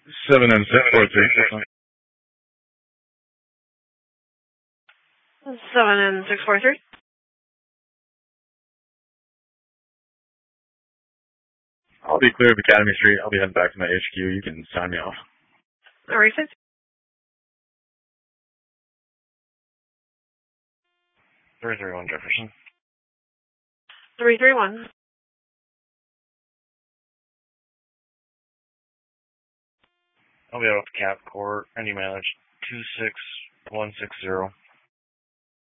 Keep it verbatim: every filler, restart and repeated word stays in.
Seven and six four three. Seven and six four three. I'll be clear of Academy Street. I'll be heading back to my H Q. You can sign me off. All right, thanks. Three three one Jefferson. Three three one. I'll be out of Cap Court. Any mileage two six one six zero.